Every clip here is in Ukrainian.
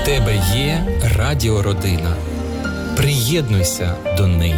тебе є радіородина. Приєднуйся до неї.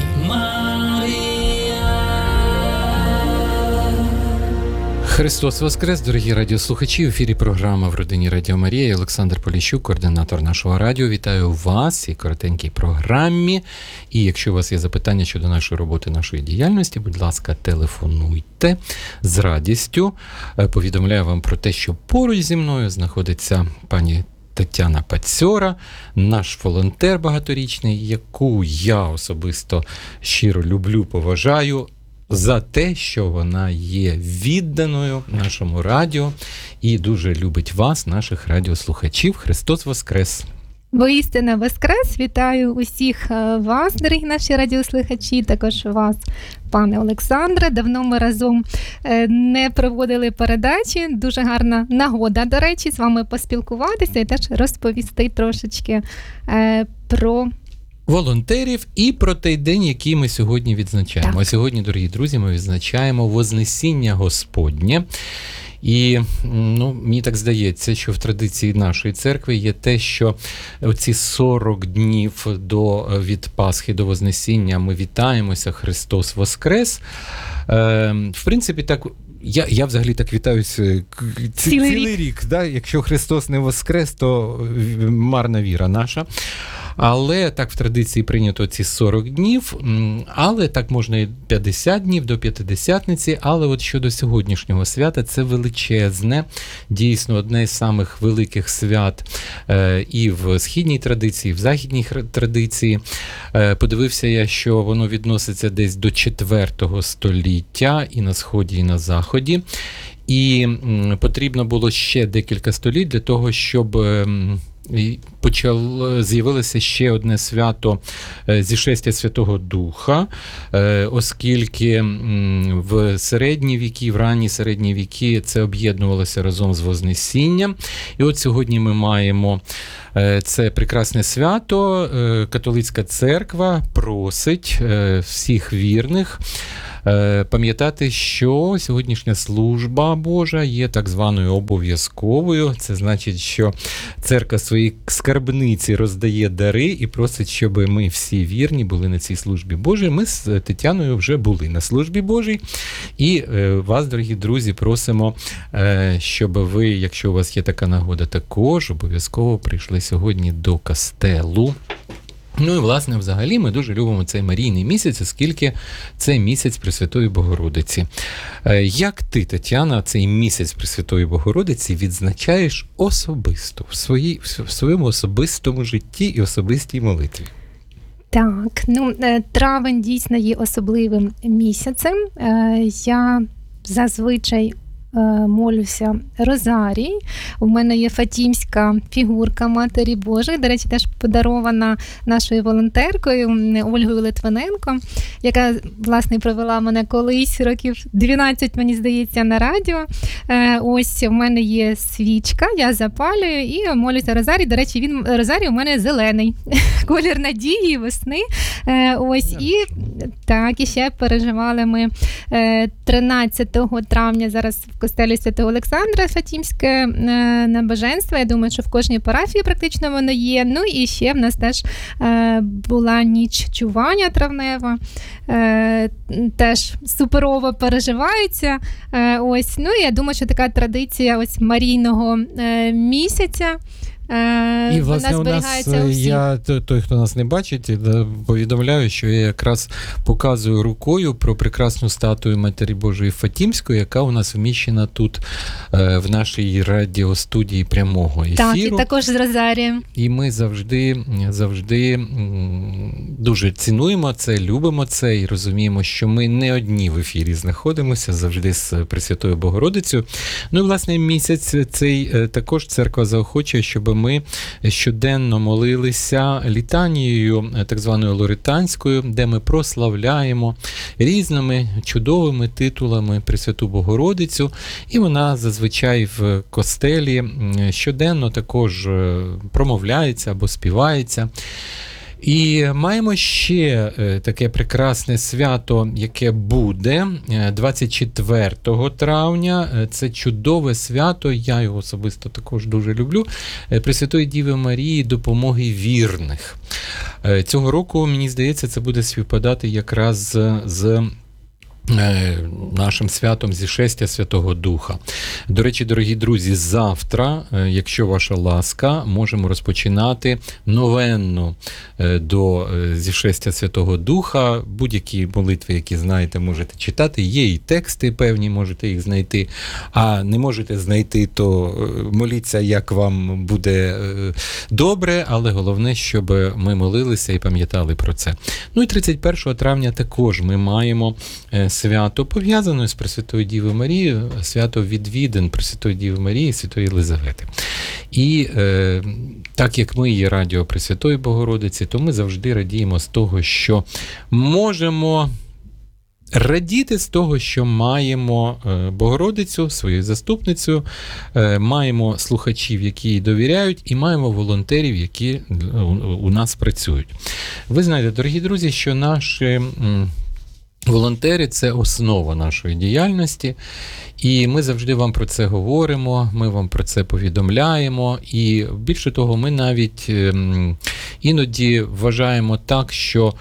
Христос Воскрес, дорогі радіослухачі, в ефірі програма «В родині Радіо Марія». Олександр Поліщук, координатор нашого радіо. Вітаю вас в цій коротенькій програмі. І якщо у вас є запитання щодо нашої роботи, нашої діяльності, будь ласка, телефонуйте з радістю. Повідомляю вам про те, що поруч зі мною знаходиться пані Тетяна Пацьора, наш волонтер багаторічний, яку я особисто щиро люблю, поважаю за те, що вона є відданою нашому радіо і дуже любить вас, наших радіослухачів. Христос Воскрес! Воістину Воскрес! Вітаю усіх вас, дорогі наші радіослухачі, також вас, пане Олександре. Давно ми разом не проводили передачі. Дуже гарна нагода, до речі, з вами поспілкуватися і теж розповісти трошечки про волонтерів і про той день, який ми сьогодні відзначаємо. Так. А сьогодні, дорогі друзі, ми відзначаємо Вознесіння Господнє. І мені так здається, що в традиції нашої церкви є те, що оці 40 днів від Пасхи до Вознесіння ми вітаємося, Христос Воскрес. В принципі, так, я взагалі так вітаюся цілий рік. Да? Якщо Христос не воскрес, то марна віра наша. Але так в традиції прийнято ці 40 днів, але так можна і 50 днів до П'ятидесятниці, але от щодо сьогоднішнього свята, це величезне, дійсно одне з самих великих свят і в східній традиції, і в західній традиції. Подивився я, що воно відноситься десь до 4 століття і на Сході, і на Заході. І потрібно було ще декілька століть для того, щоб з'явилося ще одне свято зішестя Святого Духа, оскільки в середні віки, в ранні середні віки це об'єднувалося разом з Вознесінням. І от сьогодні ми маємо це прекрасне свято. Католицька церква просить всіх вірних пам'ятати, що сьогоднішня служба Божа є так званою обов'язковою. Це значить, що церква своїй скарбниці роздає дари і просить, щоб ми всі вірні були на цій службі Божій. Ми з Тетяною вже були на службі Божій. І вас, дорогі друзі, просимо, щоб ви, якщо у вас є така нагода, також обов'язково прийшли сьогодні до костелу. Ну і, власне, взагалі ми дуже любимо цей Марійний місяць, оскільки це місяць Пресвятої Богородиці. Як ти, Тетяна, цей місяць Пресвятої Богородиці відзначаєш особисто, в своєму особистому житті і особистій молитві? Так, травень дійсно є особливим місяцем. Я зазвичай молюся розарій. У мене є фатімська фігурка Матері Божої, до речі, теж подарована нашою волонтеркою Ольгою Литвиненко, яка, власне, провела мене колись, років 12, мені здається, на радіо. Ось у мене є свічка, я запалюю і молюся розарій. До речі, розарій у мене зелений, колір надії, весни. Ось, і ще переживали ми 13 травня зараз в костелі Святого Олександра Фатімське набоженство. Я думаю, що в кожній парафії практично воно є. Ну і ще в нас теж була ніч чування травнева. Теж суперово переживається. Ось, ну і я думаю, що така традиція ось Марійного місяця. І, власне, у нас, той, хто нас не бачить, повідомляю, що я якраз показую рукою про прекрасну статую Матері Божої Фатімської, яка у нас вміщена тут, в нашій радіостудії прямого ефіру. Так, і також з розарієм. І ми завжди дуже цінуємо це, любимо це і розуміємо, що ми не одні в ефірі знаходимося, завжди з Пресвятою Богородицею. Ну і, власне, місяць цей також церква заохочує, щоб ми щоденно молилися літанією, так званою лоританською, де ми прославляємо різними чудовими титулами Пресвяту Богородицю, і вона зазвичай в костелі щоденно також промовляється або співається. І маємо ще таке прекрасне свято, яке буде 24 травня. Це чудове свято, я його особисто також дуже люблю, Пресвятої Діви Марії допомоги вірних. Цього року, мені здається, це буде співпадати якраз з нашим святом зішестя Святого Духа. До речі, дорогі друзі, завтра, якщо ваша ласка, можемо розпочинати новенну до зішестя Святого Духа. Будь-які молитви, які знаєте, можете читати. Є і тексти певні, можете їх знайти. А не можете знайти, то моліться, як вам буде добре, але головне, щоб ми молилися і пам'ятали про це. Ну і 31 травня також ми маємо свято, пов'язане з Пресвятою Дівою Марією, свято відвідин Пресвятої Діви Марії, Святої Єлизавети. І так як ми є радіо Пресвятої Богородиці, то ми завжди радіємо з того, що можемо радіти з того, що маємо Богородицю, свою заступницю, маємо слухачів, які їй довіряють, і маємо волонтерів, які у нас працюють. Ви знаєте, дорогі друзі, що наші волонтери – це основа нашої діяльності, і ми завжди вам про це говоримо, ми вам про це повідомляємо, і більше того, ми навіть іноді вважаємо так, що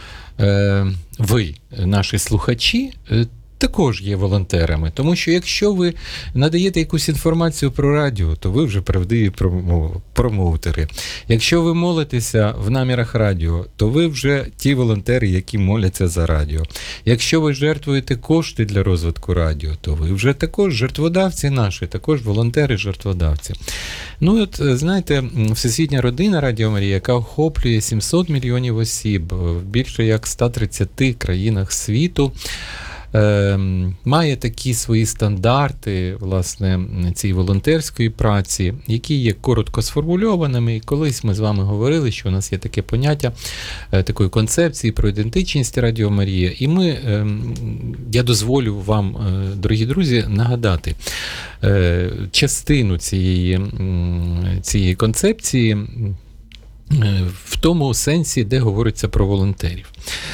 ви, наші слухачі, також є волонтерами. Тому що якщо ви надаєте якусь інформацію про радіо, то ви вже правдиві промоутери. Якщо ви молитеся в намірах радіо, то ви вже ті волонтери, які моляться за радіо. Якщо ви жертвуєте кошти для розвитку радіо, то ви вже також жертводавці наші, також волонтери-жертводавці. Ну от, знаєте, всесвітня родина Радіо Марія, яка охоплює 700 мільйонів осіб в більше як 130 країнах світу, має такі свої стандарти, власне, цієї волонтерської праці, які є коротко сформульованими. І колись ми з вами говорили, що у нас є таке поняття, такої концепції про ідентичність Радіо Марія. І я дозволю вам, дорогі друзі, нагадати частину цієї концепції в тому сенсі, де говориться про волонтерів.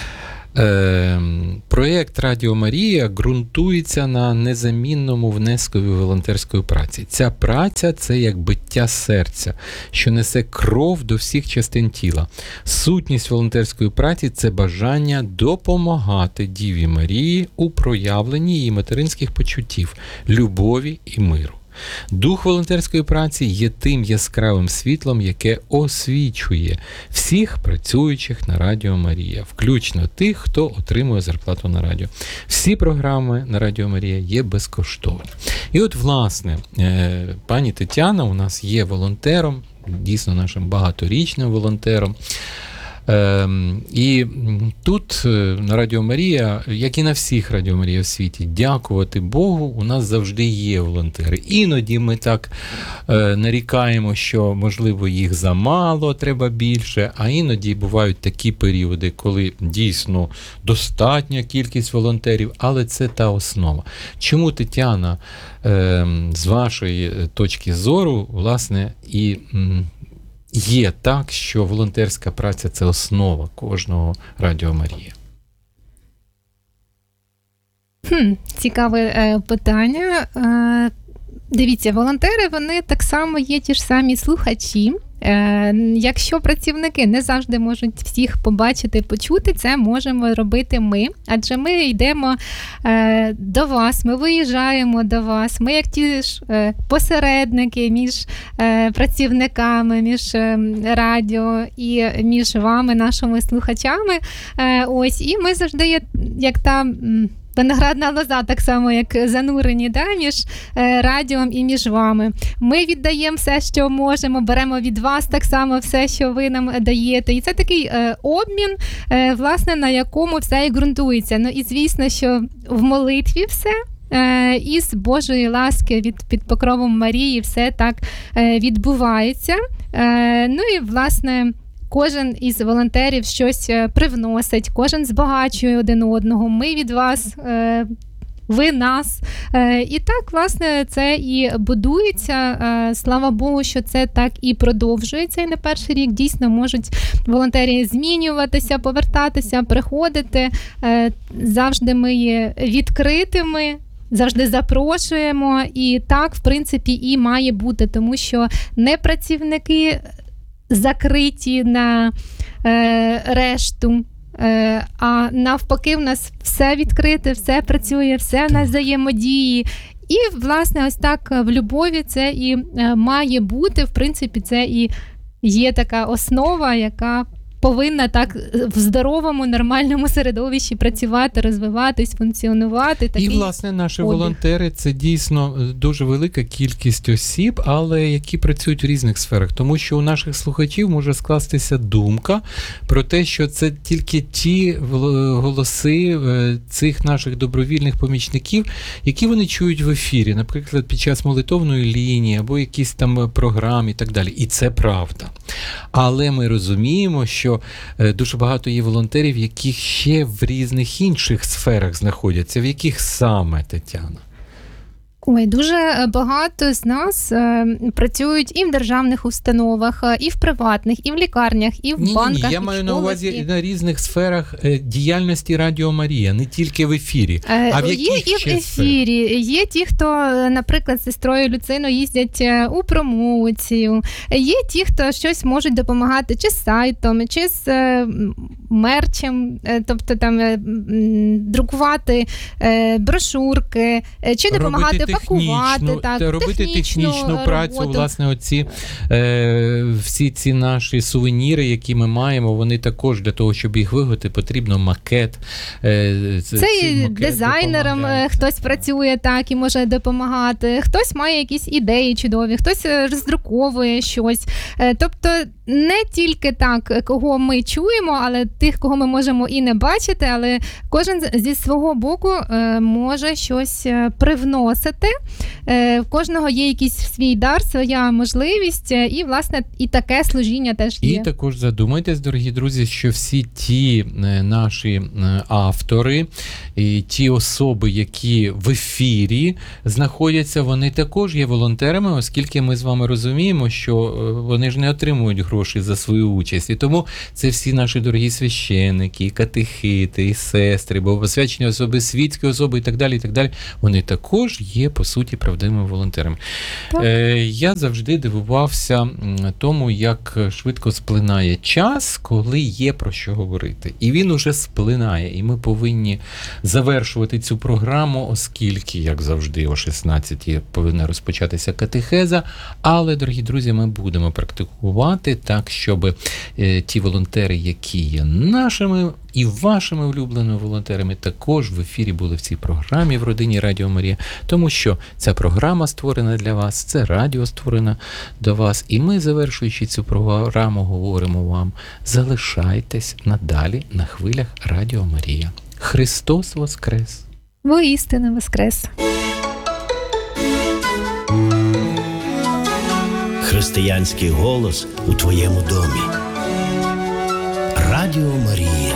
Проєкт Радіо Марія ґрунтується на незамінному внескові волонтерської праці. Ця праця – це як биття серця, що несе кров до всіх частин тіла. Сутність волонтерської праці – це бажання допомагати Діві Марії у проявленні її материнських почуттів, любові і миру. Дух волонтерської праці є тим яскравим світлом, яке освічує всіх працюючих на Радіо Марія, включно тих, хто отримує зарплату на радіо. Всі програми на Радіо Марія є безкоштовні. І от, власне, пані Тетяна у нас є волонтером, дійсно нашим багаторічним волонтером. І тут на Радіо Марія, як і на всіх Радіо Марія в світі, дякувати Богу, у нас завжди є волонтери. Іноді ми так нарікаємо, що, можливо, їх замало, треба більше, а іноді бувають такі періоди, коли дійсно достатня кількість волонтерів, але це та основа. Чому, Тетяна, з вашої точки зору, власне, і є так, що волонтерська праця – це основа кожного Радіо Марія? Цікаве питання. Дивіться, волонтери, вони так само є ті ж самі слухачі. Якщо працівники не завжди можуть всіх побачити, почути, це можемо робити ми. Адже ми йдемо до вас, ми виїжджаємо до вас. Ми як ті ж посередники між працівниками, між радіо і між вами, нашими слухачами. Ось, і ми завжди є як та виноградна лоза, так само, як занурені, між радіом і між вами. Ми віддаємо все, що можемо, беремо від вас так само все, що ви нам даєте. І це такий обмін, власне, на якому все і ґрунтується. Ну і звісно, що в молитві все, із Божої ласки під покровом Марії все так відбувається. Ну і, власне, кожен із волонтерів щось привносить, кожен збагачує один одного. Ми від вас ви нас. І так, власне, це і будується. Слава Богу, що це так і продовжується. І не перший рік дійсно можуть волонтери змінюватися, повертатися, приходити. Завжди ми є відкритими, завжди запрошуємо. І так, в принципі, і має бути, тому що не працівники закриті на решту, а навпаки, в нас все відкрите, все працює, все на взаємодії. І, власне, ось так в любові це і має бути, в принципі, це і є така основа, яка повинна так в здоровому, нормальному середовищі працювати, розвиватись, функціонувати. І, власне, наші волонтери – це дійсно дуже велика кількість осіб, але які працюють в різних сферах. Тому що у наших слухачів може скластися думка про те, що це тільки ті голоси цих наших добровільних помічників, які вони чують в ефірі, наприклад, під час молитовної лінії або якісь там програм і так далі. І це правда. Але ми розуміємо, що дуже багато є волонтерів, які ще в різних інших сферах знаходяться. В яких саме, Тетяна? Ой, дуже багато з нас працюють і в державних установах, і в приватних, і в лікарнях, і в банках. Я маю на увазі на різних сферах діяльності Радіо Марія, не тільки в ефірі, а в яких є і в ефірі. Є ті, хто, наприклад, з сестрою Люциною їздять у промоцію. Є ті, хто щось можуть допомагати чи з сайтом, чи з мерчем, тобто там друкувати брошурки, чи допомагати пакувати, робити технічну працю, роботу. Власне, оці всі ці наші сувеніри, які ми маємо, вони також для того, щоб їх виготовити, потрібно макет. Це і дизайнером хтось працює так і може допомагати, хтось має якісь ідеї чудові, хтось роздруковує щось. Тобто не тільки так, кого ми чуємо, але тих, кого ми можемо і не бачити, але кожен зі свого боку може щось привносити. В кожного є якийсь свій дар, своя можливість, і, власне, і таке служіння теж є. І також задумайтесь, дорогі друзі, що всі ті наші автори, і ті особи, які в ефірі знаходяться, вони також є волонтерами, оскільки ми з вами розуміємо, що вони ж не отримують гроші за свою участь. І тому це всі наші дорогі священники, катехити, і сестри, богосвячені особи, світські особи і так далі, вони також є, по суті, правдивими волонтерами. Я завжди дивувався тому, як швидко сплинає час, коли є про що говорити. І він уже сплинає, і ми повинні завершувати цю програму, оскільки, як завжди, о 16-й повинна розпочатися катехеза. Але, дорогі друзі, ми будемо практикувати так, щоб ті волонтери, які є нашими і вашими улюбленими волонтерами, також в ефірі були в цій програмі в родині Радіо Марія, тому що ця програма створена для вас, це радіо створено до вас, і ми, завершуючи цю програму, говоримо вам: залишайтесь надалі на хвилях Радіо Марія. Христос Воскрес! Воістину воскрес! Християнський голос у твоєму домі. Радіо Марія.